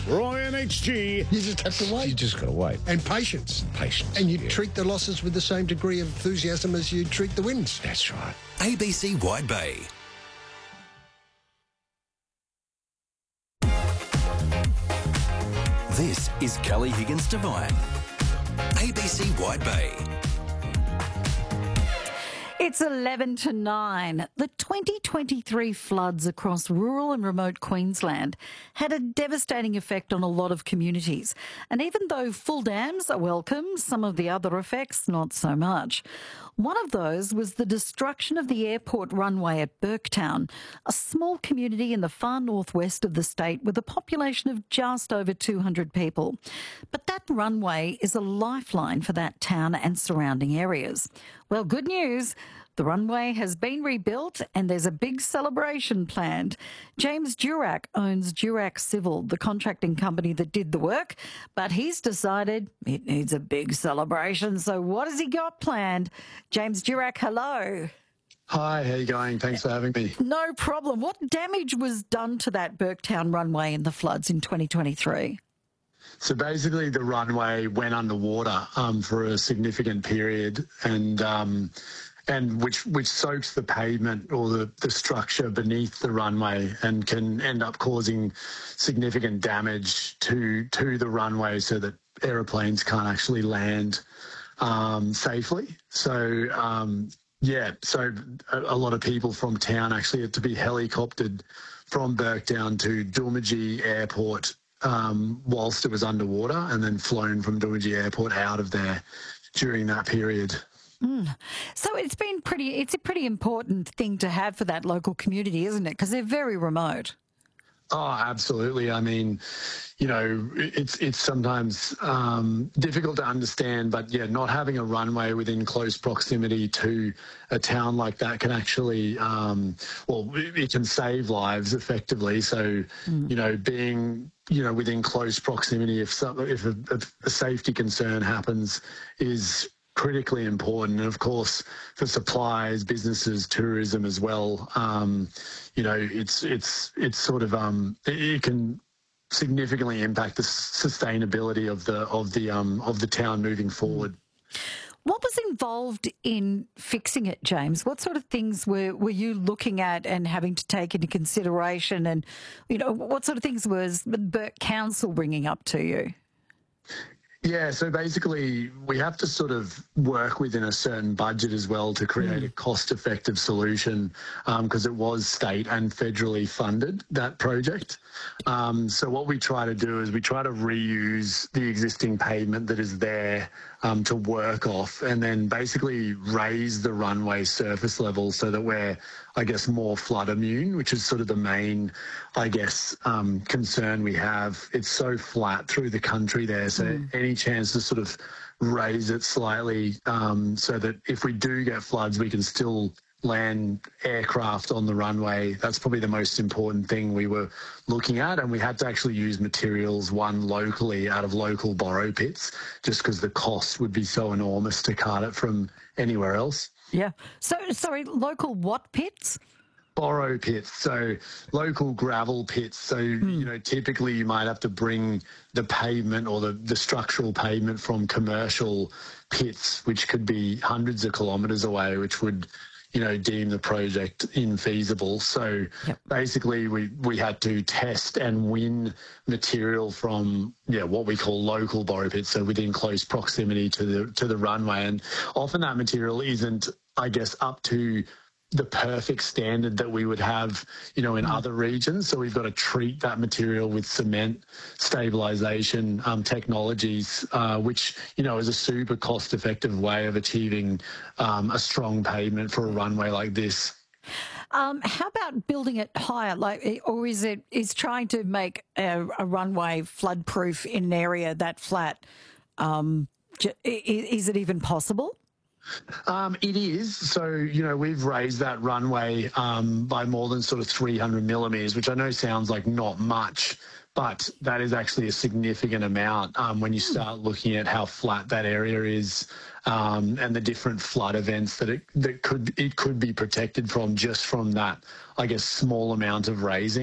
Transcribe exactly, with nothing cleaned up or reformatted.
Roy and H G. You just have to wait. You just got to wait. And patience. Patience. And you yeah. treat the losses with the same degree of enthusiasm as you treat the wins. That's right. A B C Wide Bay. This is Kelly Higgins Devine. A B C Wide Bay. It's eleven to nine. The twenty twenty-three floods across rural and remote Queensland had a devastating effect on a lot of communities. And even though full dams are welcome, some of the other effects not so much. One of those was the destruction of the airport runway at Burketown, a small community in the far northwest of the state with a population of just over two hundred people. But that runway is a lifeline for that town and surrounding areas. Well, good news. The runway has been rebuilt and there's a big celebration planned. James Durack owns Durack Civil, the contracting company that did the work, but he's decided it needs a big celebration. So what has he got planned? James Durack, hello. Hi, how you going? Thanks for having me. No problem. What damage was done to that Burketown runway in the floods in twenty twenty-three? So basically the runway went underwater um, for a significant period and um, and which which soaks the pavement or the, the structure beneath the runway and can end up causing significant damage to to the runway so that aeroplanes can't actually land um, safely. So, um, yeah, so a, a lot of people from town actually had to be helicoptered from Burketown to Doomadgee Airport Um, whilst it was underwater and then flown from Doomadgee Airport out of there during that period. Mm. So it's been pretty, it's a pretty important thing to have for that local community, isn't it? Because they're very remote. Oh, absolutely. I mean, you know, it's it's sometimes um, difficult to understand, but yeah, not having a runway within close proximity to a town like that can actually, um, well, it, it can save lives effectively. So, mm. you know, being you know within close proximity, if some, if a, if a safety concern happens, is critically important. And of course, for suppliers, businesses, tourism as well, um, you know, it's it's it's sort of um, it, it can significantly impact the sustainability of the of the um, of the town moving forward. What was involved in fixing it, James? What sort of things were, were you looking at and having to take into consideration? And, you know, what sort of things was the Burke Council bringing up to you? Yeah, so basically we have to sort of work within a certain budget as well to create mm. a cost-effective solution because um, it was state and federally funded, that project. Um, so what we try to do is we try to reuse the existing pavement that is there um, to work off and then basically raise the runway surface level so that we're, I guess, more flood immune, which is sort of the main, I guess, um, concern we have. It's so flat through the country there, so mm. any chance to sort of raise it slightly um, so that if we do get floods, we can still land aircraft on the runway. That's probably the most important thing we were looking at, and we had to actually use materials won locally out of local borrow pits just because the cost would be so enormous to cart it from anywhere else. Yeah. So, sorry, local what pits? Borrow pits, so local gravel pits. So, mm. you know, typically you might have to bring the pavement or the, the structural pavement from commercial pits, which could be hundreds of kilometres away, which would, you know, deem the project infeasible. So yep. basically we, we had to test and win material from, yeah, what we call local borrow pits, so within close proximity to the to the runway. And often that material isn't, I guess, up to the perfect standard that we would have, you know, in mm. other regions. So we've got to treat that material with cement stabilization um, technologies, uh, which, you know, is a super cost-effective way of achieving um, a strong pavement for a runway like this. Um, how about building it higher, like, or is it is trying to make a, a runway flood-proof in an area that flat? Um, is it even possible? Um, it is. So, you know, we've raised that runway um, by more than sort of three hundred millimetres, which I know sounds like not much, but that is actually a significant amount um, when you start looking at how flat that area is um, and the different flood events that it that could it could be protected from just from that, I guess, small amount of raising.